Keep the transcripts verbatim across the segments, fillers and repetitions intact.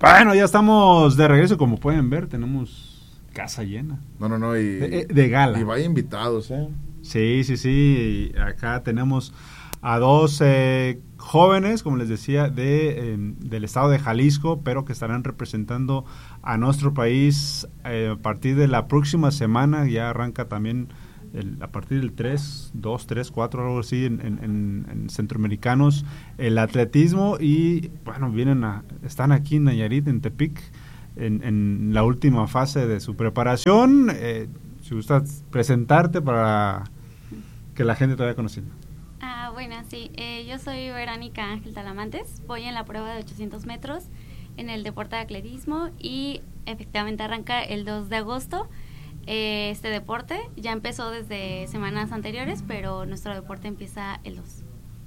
Bueno, ya estamos de regreso, como pueden ver, tenemos casa llena. No, no, no, y... De, de gala. Y vaya invitados, ¿eh? Sí, sí, sí, acá tenemos a dos eh, jóvenes, como les decía, de eh, del estado de Jalisco, pero que estarán representando a nuestro país eh, a partir de la próxima semana. Ya arranca también el, a partir del tres, dos, tres, cuatro, algo así, en, en, en centroamericanos, el atletismo. Y bueno, vienen a, están aquí en Nayarit, en Tepic, en, en la última fase de su preparación. Eh, si gustas presentarte para que la gente te vaya conociendo. Ah, bueno, sí, eh, yo soy Verónica Ángel Talamantes, voy en la prueba de ochocientos metros en el deporte de atletismo y efectivamente arranca el dos de agosto. Eh, este deporte ya empezó desde semanas anteriores, pero nuestro deporte empieza el dos.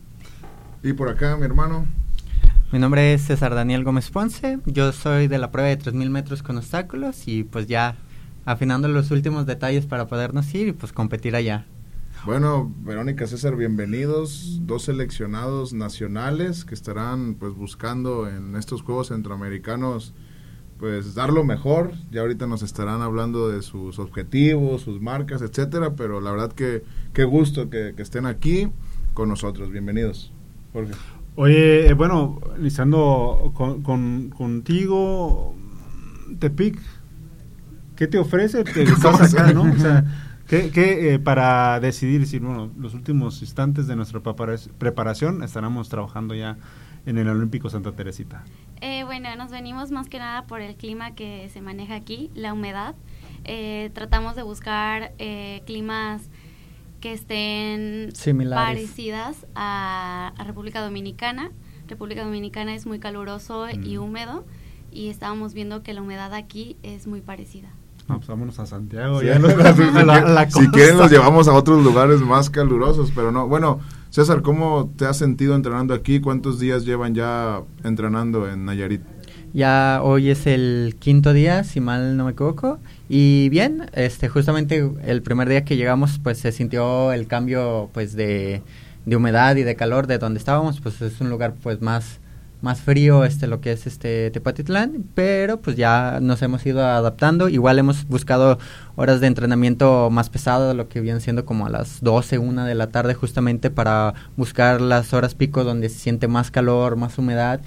Y por acá, mi hermano. Mi nombre es César Daniel Gómez Ponce, yo soy de la prueba de tres mil metros con obstáculos y pues ya afinando los últimos detalles para podernos ir y pues competir allá. Bueno, Verónica, César, bienvenidos, dos seleccionados nacionales que estarán pues buscando en estos Juegos Centroamericanos pues dar lo mejor. Ya ahorita nos estarán hablando de sus objetivos, sus marcas, etcétera, pero la verdad que qué gusto que, que estén aquí con nosotros. Bienvenidos, Jorge. Oye, bueno, iniciando con, con, contigo, Tepic, ¿qué te ofrece? Te estás acá, ¿no? O sea, ¿qué, qué eh, para decidir si, bueno, los últimos instantes de nuestra preparación estaremos trabajando ya en el Olímpico Santa Teresita? Eh, bueno, nos venimos más que nada por el clima que se maneja aquí, la humedad. Eh, tratamos de buscar eh, climas que estén similares, parecidas a, a República Dominicana. República Dominicana es muy caluroso mm. y húmedo, y estábamos viendo que la humedad aquí es muy parecida. No, pues vámonos a Santiago. Sí, ya nos la, la, la si quieren los llevamos a otros lugares más calurosos, pero no. Bueno, César, ¿cómo te has sentido entrenando aquí? ¿Cuántos días llevan ya entrenando en Nayarit? Ya hoy es el quinto día, si mal no me equivoco, y bien, este justamente el primer día que llegamos pues se sintió el cambio pues de, de humedad y de calor de donde estábamos. Pues es un lugar pues más más frío, este lo que es este Tepatitlán, pero pues ya nos hemos ido adaptando. Igual hemos buscado horas de entrenamiento más pesado, lo que viene siendo como a las doce, una de la tarde, justamente para buscar las horas pico donde se siente más calor, más humedad,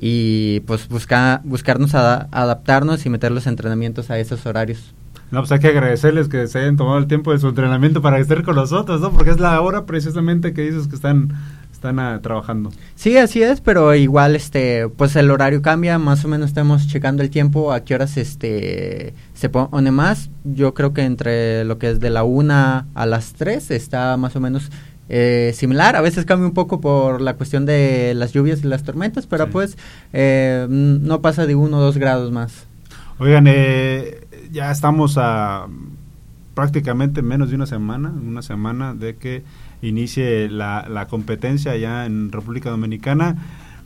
y pues buscar buscarnos a, adaptarnos y meter los entrenamientos a esos horarios. No, pues hay que agradecerles que se hayan tomado el tiempo de su entrenamiento para estar con nosotros, ¿no? Porque es la hora precisamente que dices que están están uh, trabajando. Sí, así es, pero igual este pues el horario cambia, más o menos estamos checando el tiempo, a qué horas este se pone más. Yo creo que entre lo que es de la una a las tres está más o menos eh, similar. A veces cambia un poco por la cuestión de las lluvias y las tormentas, pero sí, pues eh, no pasa de uno o dos grados más. Oigan, eh, ya estamos a prácticamente menos de una semana, una semana de que inicie la, la competencia allá en República Dominicana.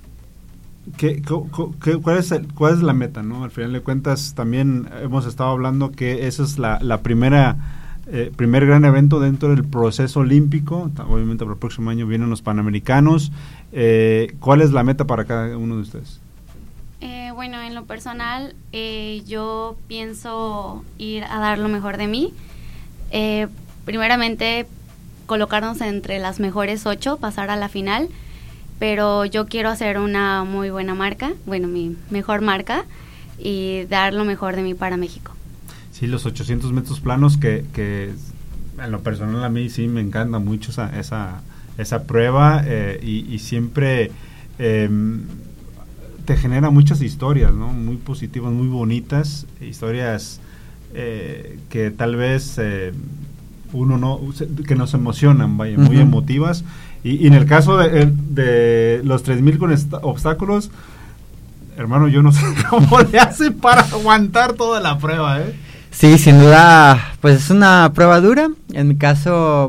¿Qué, qué, cuál, es el, ¿Cuál es la meta, no? Al final de cuentas también hemos estado hablando que esa es la, la primera eh, primer gran evento dentro del proceso olímpico. Obviamente para el próximo año vienen los Panamericanos. Eh, ¿Cuál es la meta para cada uno de ustedes? Eh, bueno, en lo personal, eh, yo pienso ir a dar lo mejor de mí. Eh, primeramente, colocarnos entre las mejores ocho, pasar a la final, pero yo quiero hacer una muy buena marca, bueno, mi mejor marca, y dar lo mejor de mí para México. Sí, los ochocientos metros planos, que, que en lo personal a mí sí me encanta mucho esa, esa, esa prueba, eh, y, y siempre eh, te genera muchas historias, ¿no? Muy positivas, muy bonitas, historias eh, que tal vez eh, uno no, que nos emocionan, vaya, muy uh-huh. emotivas, y, y en el caso de, de los tres mil con esta, obstáculos, hermano, yo no sé cómo le hacen para aguantar toda la prueba, ¿eh? Sí, sin duda, pues es una prueba dura. En mi caso,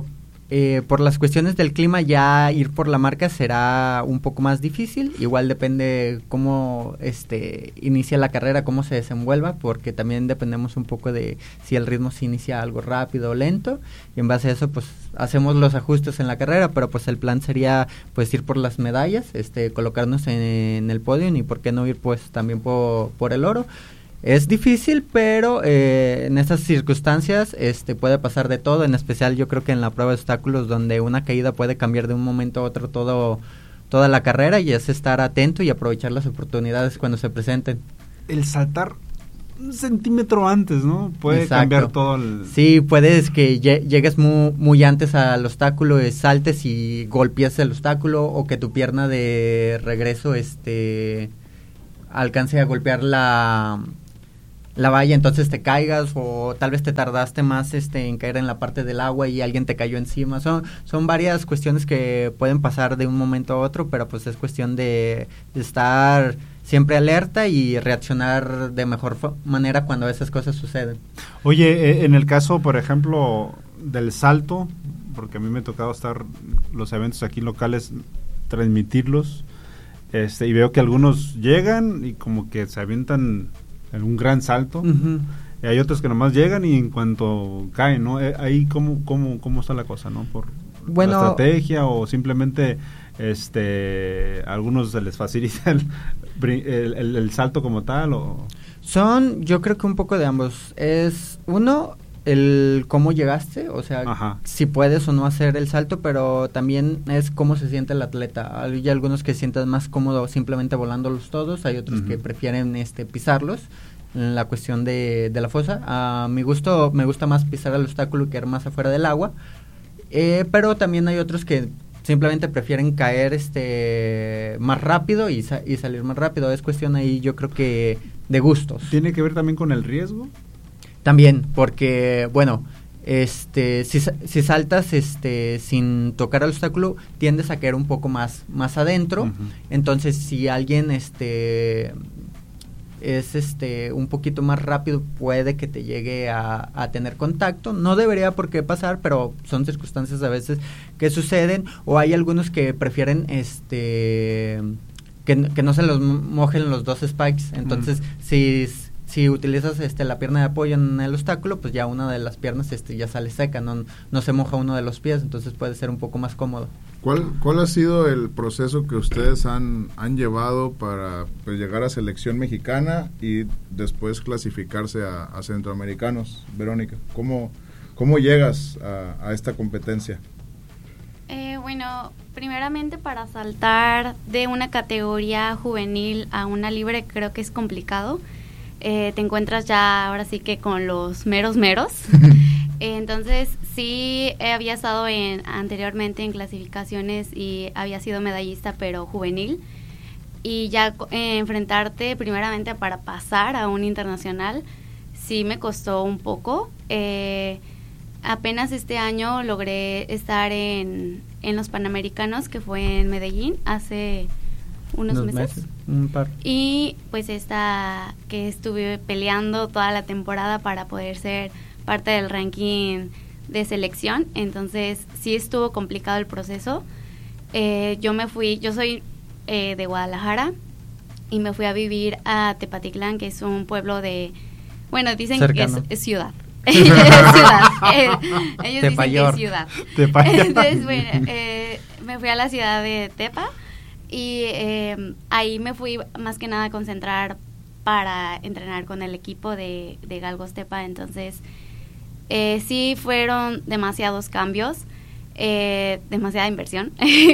Eh, por las cuestiones del clima, ya ir por la marca será un poco más difícil. Igual depende cómo este inicia la carrera, cómo se desenvuelva, porque también dependemos un poco de si el ritmo se inicia algo rápido o lento, y en base a eso pues hacemos los ajustes en la carrera, pero pues el plan sería pues ir por las medallas, este colocarnos en, en el podio, y por qué no ir pues también por, por el oro. Es difícil, pero eh, en estas circunstancias este puede pasar de todo, en especial yo creo que en la prueba de obstáculos, donde una caída puede cambiar de un momento a otro todo toda la carrera, y es estar atento y aprovechar las oportunidades cuando se presenten. El saltar un centímetro antes, ¿no? Puede Exacto. cambiar todo el... Sí, puedes que lle- llegues muy, muy antes al obstáculo, eh, saltes y golpees el obstáculo, o que tu pierna de regreso este alcance a golpear la... la valla, entonces te caigas, o tal vez te tardaste más este en caer en la parte del agua y alguien te cayó encima. Son son varias cuestiones que pueden pasar de un momento a otro, pero pues es cuestión de, de estar siempre alerta y reaccionar de mejor fo- manera cuando esas cosas suceden. Oye, eh, en el caso, por ejemplo, del salto, porque a mí me ha tocado estar los eventos aquí locales, transmitirlos, este, y veo que algunos llegan y como que se avientan en un gran salto. Uh-huh. Y hay otros que nomás llegan y en cuanto caen, ¿no? Eh, ahí cómo, cómo, cómo está la cosa, ¿no? Por Bueno, la estrategia, o simplemente este algunos se les facilita el, el, el, el salto como tal, o... Son, yo creo que un poco de ambos. Es uno, el cómo llegaste, o sea, Ajá. si puedes o no hacer el salto, pero también es cómo se siente el atleta. Hay algunos que se sienten más cómodos simplemente volándolos todos, hay otros uh-huh. que prefieren este pisarlos, en la cuestión de, de la fosa. A mi gusto, me gusta más pisar el obstáculo y quedar más afuera del agua, eh, pero también hay otros que simplemente prefieren caer este más rápido y, sa- y salir más rápido. Es cuestión ahí, yo creo que de gustos. ¿Tiene que ver también con el riesgo? También, porque, bueno, este, si, si saltas este sin tocar el obstáculo, tiendes a caer un poco más, más adentro. Uh-huh. Entonces, si alguien este es este un poquito más rápido, puede que te llegue a, a tener contacto. No debería por qué pasar, pero son circunstancias a veces que suceden. O hay algunos que prefieren este que, que no se los mojen los dos spikes. Entonces, uh-huh. si si utilizas este la pierna de apoyo en el obstáculo, pues ya una de las piernas este ya sale seca, no no se moja uno de los pies, entonces puede ser un poco más cómodo. ¿Cuál cuál ha sido el proceso que ustedes han han llevado para pues, llegar a selección mexicana y después clasificarse a, a centroamericanos? Verónica, ¿cómo cómo llegas a, a esta competencia? Eh, bueno, primeramente para saltar de una categoría juvenil a una libre creo que es complicado. Eh, te encuentras ya ahora sí que con los meros meros. eh, entonces sí eh, había estado en, anteriormente en clasificaciones y había sido medallista pero juvenil, y ya eh, enfrentarte primeramente para pasar a un internacional sí me costó un poco. eh, apenas este año logré estar en, en los Panamericanos, que fue en Medellín hace unos Unos meses. meses, un par. Y pues esta que estuve peleando toda la temporada para poder ser parte del ranking de selección, entonces sí estuvo complicado el proceso. Eh, yo me fui, yo soy eh, de Guadalajara y me fui a vivir a Tepatitlán, que es un pueblo de, bueno, dicen cercano. que es, es ciudad. es ciudad. Eh, ellos Tepayor. dicen que es ciudad. Tepayor. Entonces, bueno, eh, me fui a la ciudad de Tepa. Y eh, ahí me fui más que nada a concentrar para entrenar con el equipo de, de Galgos Tepa. Entonces, eh, sí fueron demasiados cambios, eh, demasiada inversión,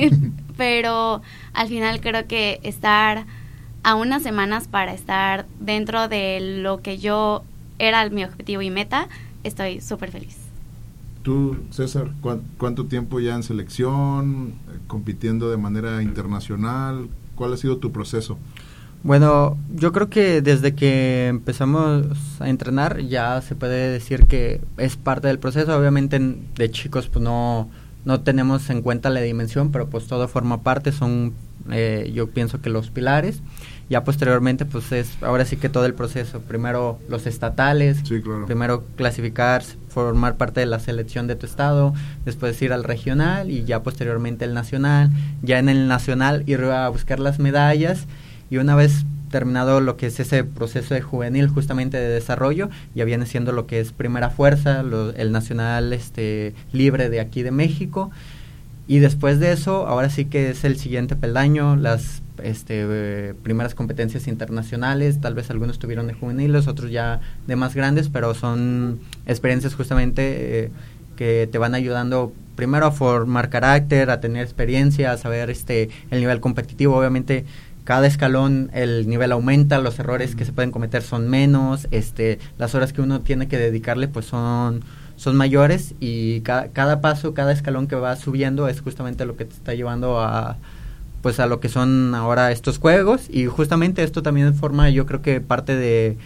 pero al final creo que estar a unas semanas para estar dentro de lo que yo era mi objetivo y meta, estoy súper feliz. Tú, César, ¿cuán, ¿cuánto tiempo ya en selección, eh, compitiendo de manera internacional? ¿Cuál ha sido tu proceso? Bueno, yo creo que desde que empezamos a entrenar ya se puede decir que es parte del proceso. Obviamente de chicos pues no, no tenemos en cuenta la dimensión, pero pues todo forma parte, son eh, yo pienso que los pilares. Ya posteriormente pues es ahora sí que todo el proceso, primero los estatales, sí, claro. primero clasificar formar parte de la selección de tu estado, después ir al regional y ya posteriormente el nacional, ya en el nacional ir a buscar las medallas y una vez terminado lo que es ese proceso de juvenil justamente de desarrollo, ya viene siendo lo que es primera fuerza, lo, el nacional este libre de aquí de México, y después de eso, ahora sí que es el siguiente peldaño, las este eh, primeras competencias internacionales, tal vez algunos tuvieron de juveniles, otros ya de más grandes, pero son experiencias justamente eh, que te van ayudando primero a formar carácter, a tener experiencia, a saber este el nivel competitivo. Obviamente cada escalón el nivel aumenta, los errores que se pueden cometer son menos, este las horas que uno tiene que dedicarle pues son son mayores, y cada, cada paso, cada escalón que va subiendo es justamente lo que te está llevando a pues a lo que son ahora estos juegos, y justamente esto también forma, yo creo que parte de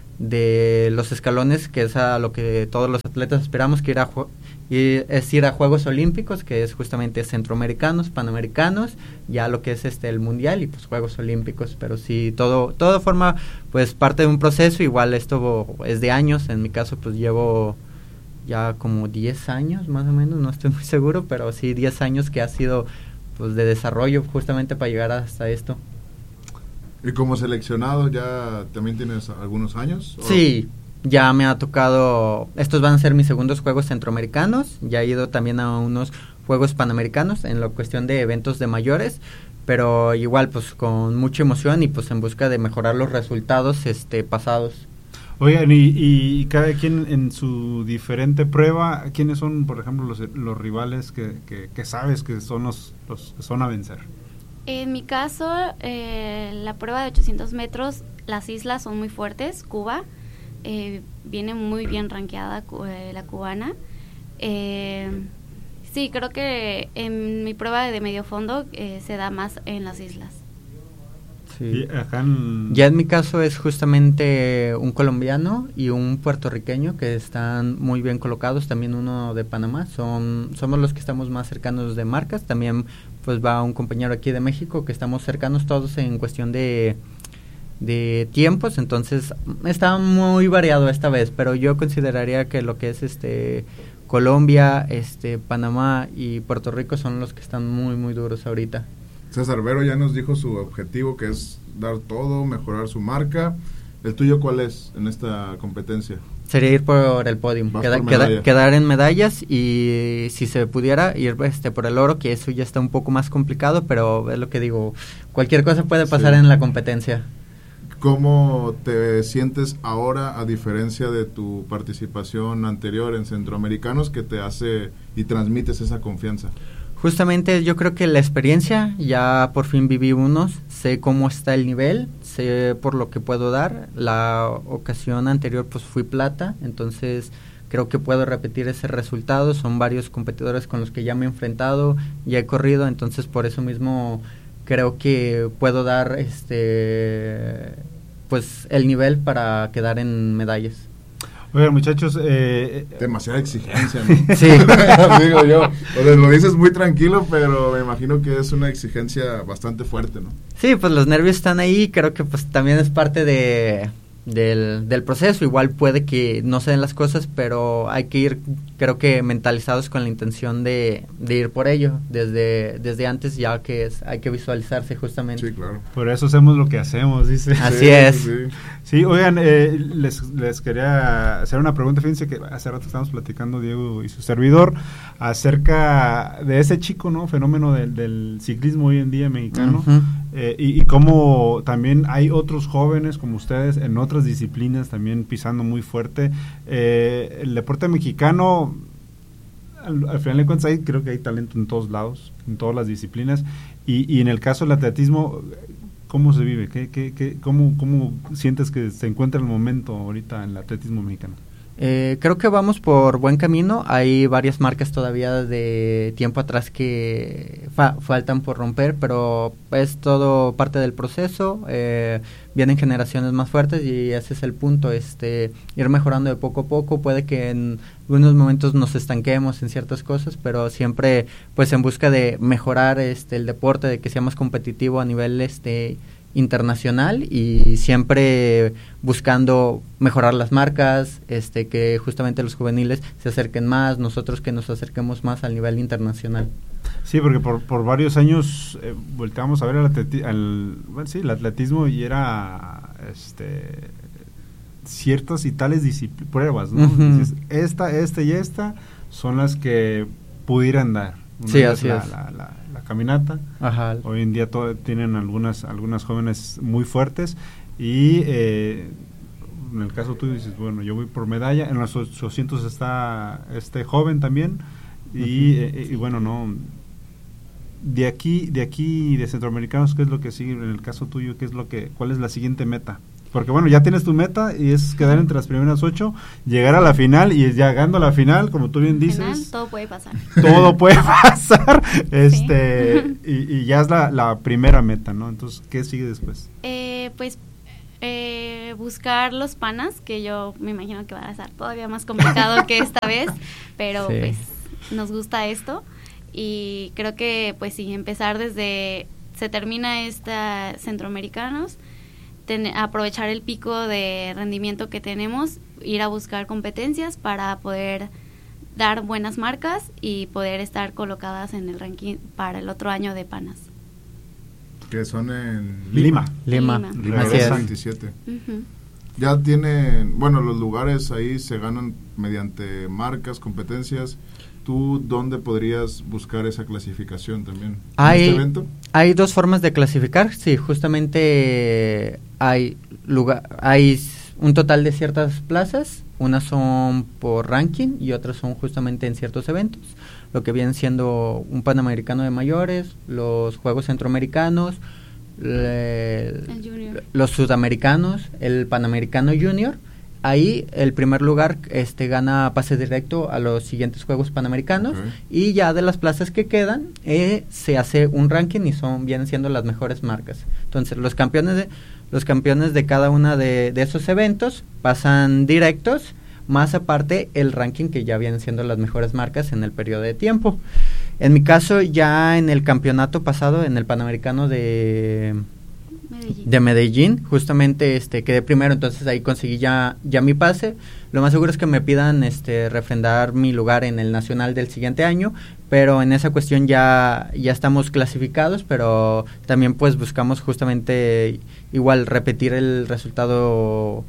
de los escalones, que es a lo que todos los atletas esperamos, que ir a y es ir a Juegos Olímpicos, que es justamente centroamericanos, panamericanos, ya lo que es este el mundial y pues Juegos Olímpicos. Pero sí, todo todo forma pues parte de un proceso. Igual esto es de años, en mi caso pues llevo ya como diez años más o menos, no estoy muy seguro, pero sí diez años que ha sido pues de desarrollo justamente para llegar hasta esto. ¿Y como seleccionado ya también tienes algunos años? ¿O? Sí, ya me ha tocado, estos van a ser mis segundos Juegos Centroamericanos, ya he ido también a unos Juegos Panamericanos en la cuestión de eventos de mayores, pero igual pues con mucha emoción y pues en busca de mejorar los resultados este pasados. Oigan, y, y cada quien en su diferente prueba, ¿quiénes son, por ejemplo, los, los rivales que, que, que sabes que son los, los que son a vencer? En mi caso, eh, la prueba de ochocientos metros, las islas son muy fuertes. Cuba eh, viene muy bien rankeada, eh, la cubana. Eh, sí, creo que en mi prueba de medio fondo eh, se da más en las islas. Sí. Y acá en... Ya en mi caso es justamente un colombiano y un puertorriqueño que están muy bien colocados, también uno de Panamá, son somos los que estamos más cercanos de marcas, también pues va un compañero aquí de México que estamos cercanos todos en cuestión de de tiempos, entonces está muy variado esta vez, pero yo consideraría que lo que es este Colombia, este Panamá y Puerto Rico son los que están muy muy duros ahorita. César Vero ya nos dijo su objetivo, que es dar todo, mejorar su marca. ¿El tuyo cuál es en esta competencia? Sería ir por el podium, queda, por queda, quedar en medallas, y si se pudiera ir este por el oro, que eso ya está un poco más complicado, pero es lo que digo, cualquier cosa puede pasar sí. en la competencia. ¿Cómo te sientes ahora a diferencia de tu participación anterior en Centroamericanos, que te hace y transmites esa confianza? Justamente yo creo que la experiencia, ya por fin viví unos, sé cómo está el nivel, sé por lo que puedo dar. La ocasión anterior pues fui plata, entonces creo que puedo repetir ese resultado. Son varios competidores con los que ya me he enfrentado, ya he corrido, entonces por eso mismo creo que puedo dar este pues el nivel para quedar en medallas. Oigan, muchachos, eh, demasiada exigencia, ¿no? Sí. Digo yo, o sea, lo dices muy tranquilo, pero me imagino que es una exigencia bastante fuerte, ¿no? Sí, pues los nervios están ahí, creo que pues también es parte de del, del proceso. Igual puede que no se den las cosas, pero hay que ir, creo que mentalizados con la intención de, de ir por ello, desde desde antes, ya que es, hay que visualizarse justamente. Sí, claro. Por eso hacemos lo que hacemos, dice. Así sí, es. Sí. Sí, oigan, eh, les, les quería hacer una pregunta. Fíjense que hace rato estábamos platicando Diego y su servidor acerca de ese chico, ¿no? Fenómeno del, del ciclismo hoy en día mexicano. Uh-huh. eh, y, y cómo también hay otros jóvenes como ustedes en otras disciplinas también pisando muy fuerte. Eh, el deporte mexicano, al, al final de cuentas, hay, creo que hay talento en todos lados, en todas las disciplinas. Y, y en el caso del atletismo, ¿cómo se vive? ¿Qué, qué, qué, cómo, ¿Cómo sientes que se encuentra el momento ahorita en el atletismo mexicano? Eh, creo que vamos por buen camino. Hay varias marcas todavía de tiempo atrás que fa- faltan por romper, pero es todo parte del proceso. Eh, vienen generaciones más fuertes y ese es el punto, este ir mejorando de poco a poco. Puede que en algunos momentos nos estanquemos en ciertas cosas, pero siempre pues en busca de mejorar este el deporte, de que sea más competitivo a nivel este internacional y siempre buscando mejorar las marcas, este que justamente los juveniles se acerquen más, nosotros que nos acerquemos más al nivel internacional. Sí, porque por, por varios años eh, volteamos a ver el, atleti al, bueno, sí, el atletismo y era este ciertas y tales pruebas, ¿no? Uh-huh. Dices, esta, esta y esta son las que pudieran dar. Una sí, es así la, es. La, la, la caminata. Ajá. Hoy en día todo, tienen algunas algunas jóvenes muy fuertes y eh, en el caso tuyo dices, bueno, yo voy por medalla. En los ochocientos está este joven también y, uh-huh. eh, y bueno, no de aquí de aquí de centroamericanos, ¿qué es lo que sigue en el caso tuyo? ¿Qué es lo que cuál es la siguiente meta? Porque bueno, ya tienes tu meta y es quedar entre las primeras ocho, llegar a la final y llegando a la final, como tú bien dices, final, todo puede pasar. Todo puede pasar, este sí. y, y ya es la, la primera meta, ¿no? Entonces, ¿qué sigue después? Eh, pues eh, buscar los panas, que yo me imagino que va a ser todavía más complicado que esta vez, pero sí. Pues nos gusta esto y creo que pues sí, empezar desde, se termina esta Centroamericanos, Ten, aprovechar el pico de rendimiento que tenemos, ir a buscar competencias para poder dar buenas marcas y poder estar colocadas en el ranking para el otro año de Panas. Que son en Lima. Lima. Lima. Lima. Lima. veintisiete. Uh-huh. Ya tienen, bueno, los lugares ahí se ganan mediante marcas, competencias. ¿Tú dónde podrías buscar esa clasificación también? Hay, ¿En este evento? Hay dos formas de clasificar, sí, justamente hay lugar, hay un total de ciertas plazas, unas son por ranking y otras son justamente en ciertos eventos, lo que viene siendo un Panamericano de mayores, los Juegos Centroamericanos, le, los Sudamericanos, el Panamericano Junior. Ahí el primer lugar este gana pase directo a los siguientes Juegos Panamericanos, okay. Y ya de las plazas que quedan eh, se hace un ranking y son vienen siendo las mejores marcas. Entonces los campeones de los campeones de cada una de, de esos eventos pasan directos, más aparte el ranking que ya vienen siendo las mejores marcas en el periodo de tiempo. En mi caso ya en el campeonato pasado, en el Panamericano de Medellín. de Medellín, justamente este quedé primero, entonces ahí conseguí ya ya mi pase. Lo más seguro es que me pidan este refrendar mi lugar en el nacional del siguiente año, pero en esa cuestión ya ya estamos clasificados, pero también pues buscamos justamente igual repetir el resultado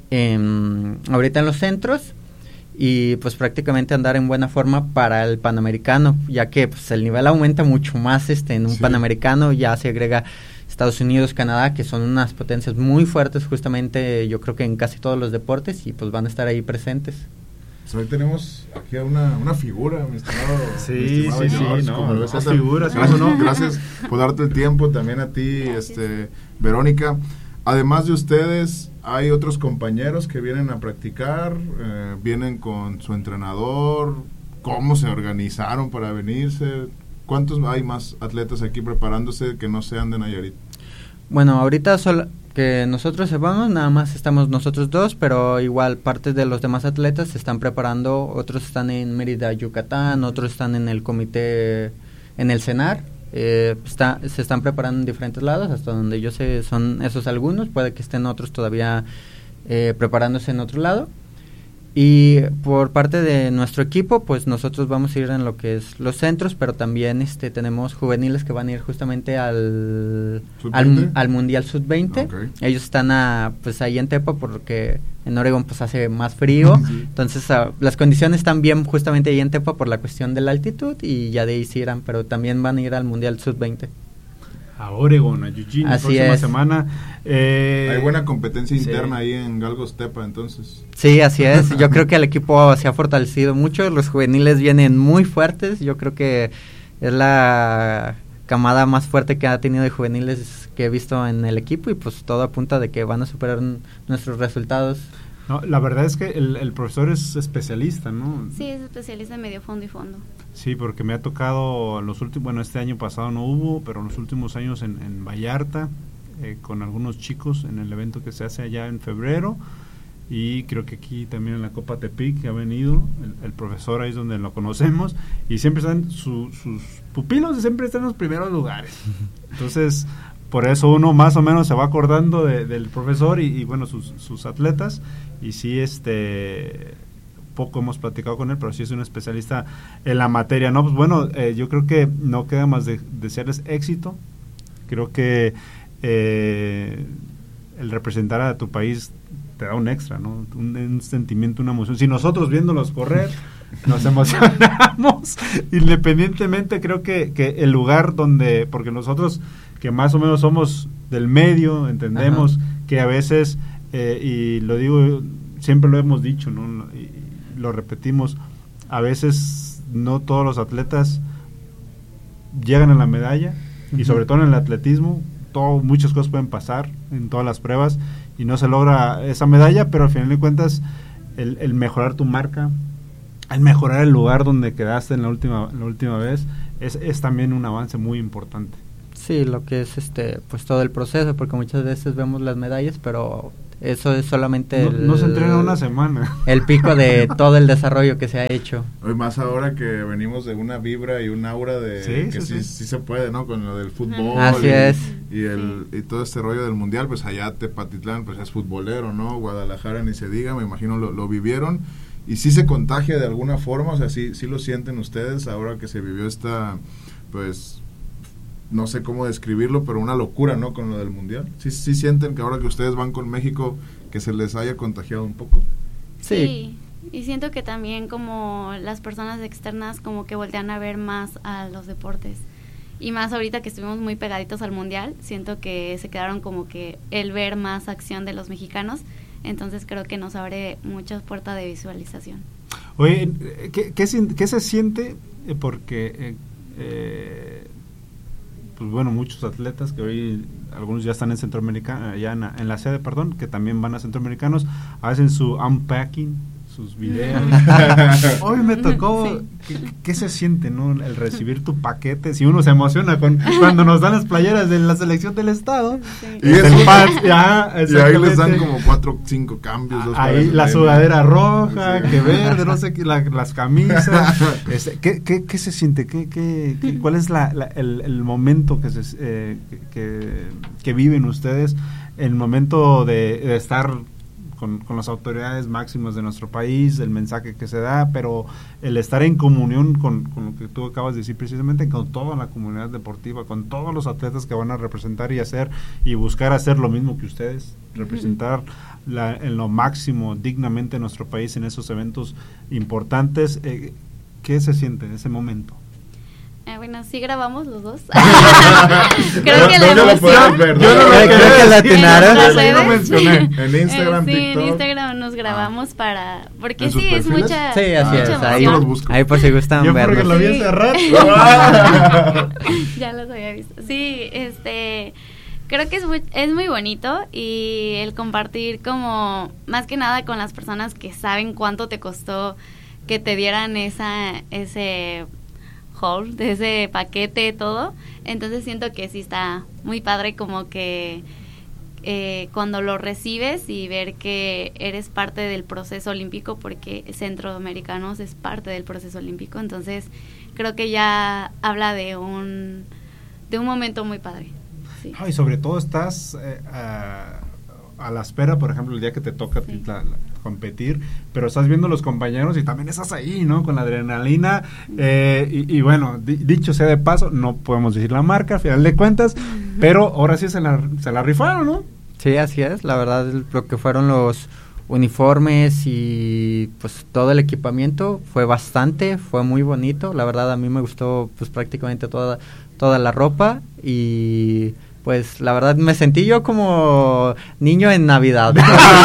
en, ahorita en los centros y pues prácticamente andar en buena forma para el Panamericano, ya que pues el nivel aumenta mucho más este en un sí. Panamericano, ya se agrega Estados Unidos, Canadá, que son unas potencias muy fuertes justamente, yo creo que en casi todos los deportes, y pues van a estar ahí presentes. Pues hoy tenemos aquí una, una figura, mi estimado. Sí, mi estimado sí, George, sí, no, como no, ves, figuras. Gracias, no, gracias por darte el tiempo, también a ti, este Verónica. Además de ustedes, hay otros compañeros que vienen a practicar, eh, vienen con su entrenador, ¿cómo se organizaron para venirse? ¿Cuántos hay más atletas aquí preparándose que no sean de Nayarit? Bueno, ahorita solo que nosotros sepamos, nada más estamos nosotros dos, pero igual parte de los demás atletas se están preparando, otros están en Mérida, Yucatán, otros están en el comité, en el CENAR, eh, está, se están preparando en diferentes lados, hasta donde yo sé son esos algunos, puede que estén otros todavía eh, preparándose en otro lado. Y por parte de nuestro equipo, pues nosotros vamos a ir en lo que es los centros, pero también este tenemos juveniles que van a ir justamente al al, al Mundial sub veinte. Okay. Ellos están a, pues ahí en Tepa porque en Oregón pues hace más frío, sí. Entonces uh, las condiciones están bien justamente ahí en Tepa por la cuestión de la altitud y ya de ahí se irán, pero también van a ir al Mundial sub veinte. A Oregón, a Eugene, la próxima es. semana. Eh, Hay buena competencia interna sí. ahí en Galgos Tepa, entonces. Sí, así es. Yo creo que el equipo se ha fortalecido mucho. Los juveniles vienen muy fuertes. Yo creo que es la camada más fuerte que ha tenido de juveniles que he visto en el equipo y pues todo apunta de que van a superar n- nuestros resultados. No, la verdad es que el, el profesor es especialista, ¿no? Sí, es especialista en medio fondo y fondo. Sí, porque me ha tocado los últimos, bueno, este año pasado no hubo, pero en los últimos años en, en Vallarta, eh, con algunos chicos en el evento que se hace allá en febrero, y creo que aquí también en la Copa Tepic que ha venido, el, el profesor ahí es donde lo conocemos, y siempre están su, sus pupilos, siempre están en los primeros lugares. Entonces, por eso uno más o menos se va acordando de, del profesor y, y bueno, sus, sus atletas, y sí, este, poco hemos platicado con él, pero sí es un especialista en la materia, ¿no? Pues bueno, eh, yo creo que no queda más de desearles éxito. Creo que eh, el representar a tu país te da un extra, ¿no? Un, un sentimiento, una emoción. Si nosotros viéndolos correr nos emocionamos, independientemente, creo que, que el lugar donde, porque nosotros que más o menos somos del medio, entendemos Ajá. que a veces, eh, y lo digo, siempre lo hemos dicho, ¿no? Y lo repetimos, a veces no todos los atletas llegan a la medalla, uh-huh. y sobre todo en el atletismo, todo, muchas cosas pueden pasar en todas las pruebas y no se logra esa medalla, pero al final de cuentas el, el mejorar tu marca, el mejorar el lugar donde quedaste en la última la última vez es, es también un avance muy importante. Sí, lo que es este pues todo el proceso, porque muchas veces vemos las medallas, pero eso es solamente no, el, no se entrena una semana, el pico de todo el desarrollo que se ha hecho. Hoy más ahora que venimos de una vibra y un aura de sí, que sí, sí, sí. sí se puede, ¿no? Con lo del fútbol. Así y, es. Y, el, y todo este rollo del mundial, pues allá Tepatitlán pues es futbolero, ¿no? Guadalajara ni se diga, me imagino lo, lo vivieron. Y sí se contagia de alguna forma, o sea, sí, sí lo sienten ustedes ahora que se vivió esta, pues, no sé cómo describirlo, pero una locura, ¿no? Con lo del mundial. Sí, sí sienten que ahora que ustedes van con México, que se les haya contagiado un poco. Sí. sí, y siento que también como las personas externas como que voltean a ver más a los deportes. Y más ahorita que estuvimos muy pegaditos al mundial, siento que se quedaron como que el ver más acción de los mexicanos. Entonces creo que nos abre muchas puertas de visualización. Oye, ¿qué, qué, qué se siente? Porque, eh, eh, pues bueno, muchos atletas que hoy, algunos ya están en Centroamericana, ya en, en la sede, perdón, que también van a Centroamericanos, hacen su unpacking, sus videos. Hoy me tocó, sí. ¿qué, ¿qué se siente, no? El recibir tu paquete, si uno se emociona con cuando nos dan las playeras de la selección del estado. Sí. Y, es el pack, ya, y ahí les dan como cuatro, cinco cambios. Dos ahí la sudadera roja, sí. que verde, no sé qué, la, las camisas. Este, ¿qué, qué, ¿Qué se siente? ¿Qué, qué, qué, ¿Cuál es la, la, el, el momento que, se, eh, que, que viven ustedes? El momento de, de estar Con, con las autoridades máximas de nuestro país, el mensaje que se da, pero el estar en comunión con, con lo que tú acabas de decir precisamente, con toda la comunidad deportiva, con todos los atletas que van a representar y hacer y buscar hacer lo mismo que ustedes, representar la, en lo máximo dignamente nuestro país en esos eventos importantes. Eh, ¿qué se siente en ese momento? Eh, bueno, sí grabamos los dos. Creo que la no emoción. Ver, yo no creo que, que la atinaron. Lo mencioné. En Instagram, eh, sí, TikTok. en Instagram nos grabamos ah. para... Porque sí, es perfiles? mucha Sí, así mucha es. Ahí, ahí por si gustan yo verlos. Yo porque lo vi hace rato. Ya los había visto. Sí, este... Creo que es muy, es muy bonito y el compartir como... Más que nada con las personas que saben cuánto te costó que te dieran esa ese... de ese paquete, todo. Entonces siento que sí está muy padre como que eh, cuando lo recibes y ver que eres parte del proceso olímpico, porque Centroamericanos es parte del proceso olímpico. Entonces creo que ya habla de un de un momento muy padre. Sí. Oh, y sobre todo estás eh, a, a la espera, por ejemplo, el día que te toca sí. la, la, competir, pero estás viendo a los compañeros y también estás ahí, ¿no? Con la adrenalina, eh, y, y bueno, di, dicho sea de paso, no podemos decir la marca, al final de cuentas, uh-huh. pero ahora sí se la, se la rifaron, ¿no? Sí, así es, la verdad, lo que fueron los uniformes y pues todo el equipamiento fue bastante, fue muy bonito, la verdad a mí me gustó pues prácticamente toda, toda la ropa y... Pues la verdad me sentí yo como niño en Navidad.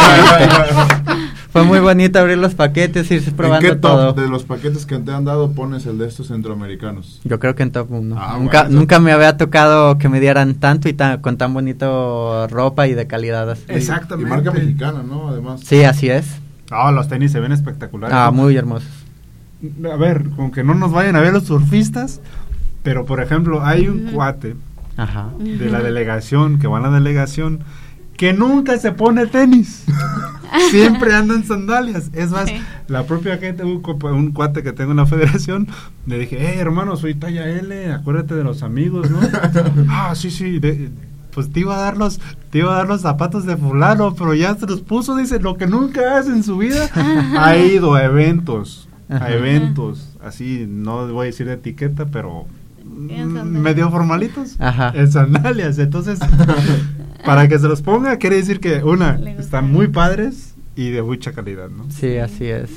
Fue muy bonito abrir los paquetes, irse probando ¿En qué todo. top de los paquetes que te han dado pones el de estos centroamericanos? Yo creo que en top uno. Ah, nunca, bueno. nunca me había tocado que me dieran tanto y tan, con tan bonito ropa y de calidad. Así. Exactamente. Y marca mexicana, ¿no? Además. Sí, así es. Ah, oh, los tenis se ven espectaculares. Ah, muy hermosos. A ver, con que no nos vayan a ver los surfistas, pero por ejemplo, hay un uh-huh. cuate Ajá. de la delegación, que va a la delegación, que nunca se pone tenis. Siempre anda en sandalias. Es más, sí. la propia gente, un, un cuate que tengo en la federación, le dije, hey hermano, soy talla L, acuérdate de los amigos, ¿no? ah, sí, sí, de, pues te iba a dar los, te iba a dar los zapatos de fulano, pero ya se los puso, dice, lo que nunca hace en su vida. Ha ido a eventos, a eventos, así, no voy a decir de etiqueta, pero mm, medio formalitos, Ajá. en sandalias. Entonces, para que se los ponga, quiere decir que, una, están muy padres y de mucha calidad, ¿no? Sí, así es.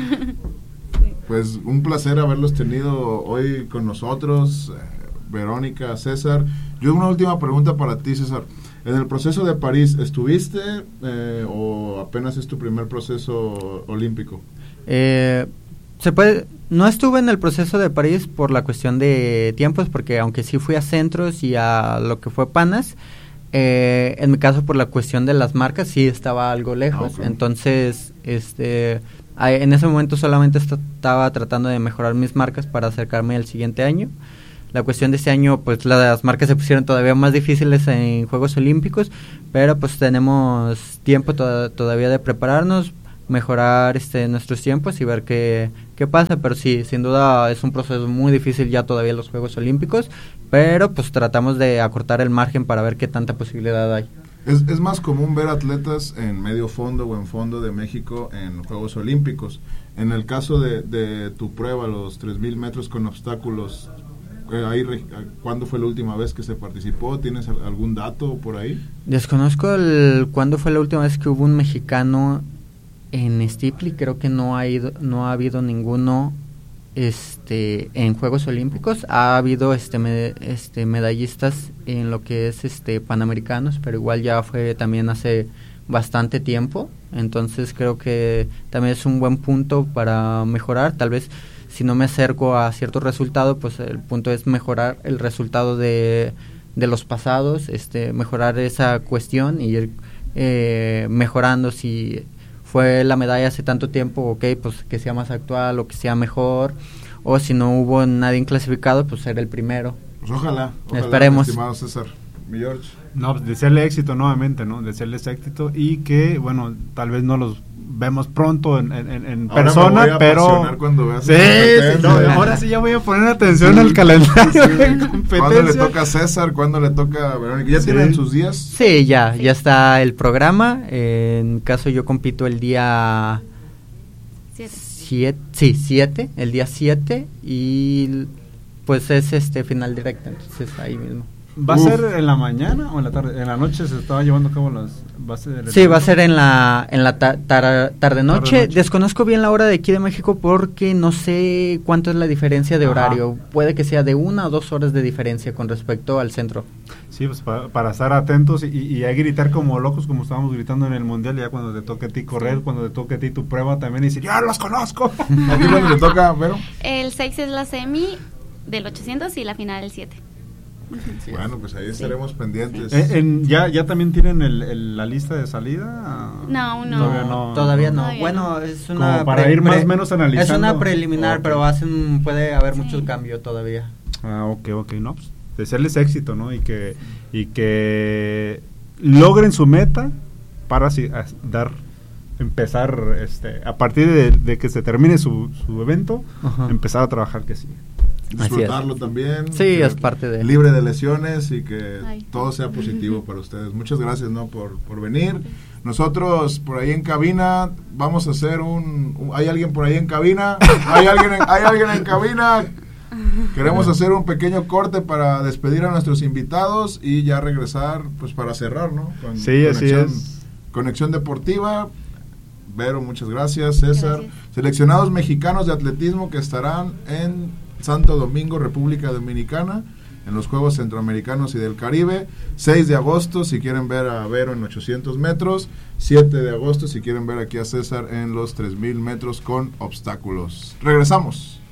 Pues un placer haberlos tenido hoy con nosotros, eh, Verónica, César. Yo una última pregunta para ti, César. En el proceso de París, ¿estuviste eh, o apenas es tu primer proceso olímpico? Eh, se puede, no estuve en el proceso de París por la cuestión de tiempos, porque aunque sí fui a centros y a lo que fue Panas, eh, en mi caso por la cuestión de las marcas sí estaba algo lejos, Okay. entonces este en ese momento solamente estaba tratando de mejorar mis marcas para acercarme al siguiente año. La cuestión de este año, pues las marcas se pusieron todavía más difíciles en Juegos Olímpicos, pero pues tenemos tiempo to- todavía de prepararnos, mejorar este nuestros tiempos y ver qué, qué pasa, pero sí, sin duda es un proceso muy difícil ya todavía los Juegos Olímpicos, pero pues tratamos de acortar el margen para ver qué tanta posibilidad hay. Es, es más común ver atletas en medio fondo o en fondo de México en Juegos Olímpicos. En el caso de, de tu prueba, los tres mil metros con obstáculos, eh, ahí, ¿cuándo fue la última vez que se participó? ¿Tienes algún dato por ahí? Desconozco el, cuándo fue la última vez que hubo un mexicano en Steeple. Creo que no ha ido, no ha habido ninguno este en Juegos Olímpicos. Ha habido este, me, este medallistas en lo que es este Panamericanos, pero igual ya fue también hace bastante tiempo, entonces creo que también es un buen punto para mejorar. Tal vez si no me acerco a cierto resultado, pues el punto es mejorar el resultado de, de los pasados, este mejorar esa cuestión y ir eh, mejorando. Si fue la medalla hace tanto tiempo, ok, pues que sea más actual o que sea mejor, o si no hubo nadie clasificado, pues ser el primero. Pues ojalá, ojalá, esperemos. estimado César. Mi George. No, pues desearle éxito nuevamente, ¿no? Desearles éxito y que, bueno, tal vez no los vemos pronto en, en, en Ahora persona, me voy a pero... apasionar cuando veas Sí, esa sí, no, competencia. ahora sí ya voy a poner atención al calendario Sí. de ¿Cuándo le competencia. toca a César? ¿Cuándo le toca a Verónica? ¿Ya Sí. tienen sus días? Sí, ya, ya está el programa. Eh, en caso yo compito el día Siete. siete, sí, siete, el día siete y pues es este final directo, entonces ahí mismo. ¿Va a Uf. ser en la mañana o en la tarde? En la noche se estaba llevando a cabo las... Va a ser el Sí, va a evento. ser en la en la ta- tar- tarde-noche. Tarde-noche. Desconozco bien la hora de aquí de México porque no sé cuánto es la diferencia de Ajá. horario. Puede que sea de una o dos horas de diferencia con respecto al centro. Sí, pues para, para estar atentos y, y a gritar como locos, como estábamos gritando en el Mundial, ya cuando te toque a ti correr, cuando te toque a ti tu prueba también, y decir, ¡ya los conozco! ¿A ti cuándo le toca, Vero? El seis es la semi del ochocientos y la final el siete. Bueno, pues ahí estaremos pendientes. Eh, en- ya, ¿Ya también tienen el, el- la lista de salida? No, aún no. Todavía no. Todavía no. Todavía bueno, no. es una Como para ir más o menos analizando. Es una preliminar, Ok. pero hacen puede haber Sí. mucho cambio todavía. Ah, ok, ok, no, pues, desearles éxito, ¿no? Y que, y que logren su meta para así, a- dar, empezar, este, a partir de, de que se termine su, su evento, Ajá. empezar a trabajar que sí. Disfrutarlo también. Sí, que- es parte de- Libre de lesiones y que Ay. todo sea positivo para ustedes. Muchas gracias, ¿no? Por, por venir. Nosotros por ahí en cabina vamos a hacer un... un- ¿Hay alguien por ahí en cabina? ¿Hay alguien en, ¿hay alguien en cabina? Queremos hacer un pequeño corte para despedir a nuestros invitados y ya regresar, pues para cerrar, ¿no? Con Sí, así conexión, es. Conexión deportiva. Vero, muchas gracias. César. Gracias. Seleccionados mexicanos de atletismo que estarán en Santo Domingo, República Dominicana, en los Juegos Centroamericanos y del Caribe. seis de agosto, si quieren ver a Vero en ochocientos metros. siete de agosto, si quieren ver aquí a César en los tres mil metros con obstáculos. Regresamos.